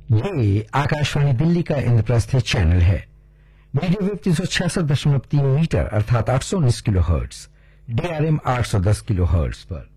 ये आकाशवाणी दिल्ली का इंद्रप्रस्थ चैनल है। मीडियम वेव 366.3 मीटर अर्थात 819 kilo hertz, DRM 810 kilo hertz पर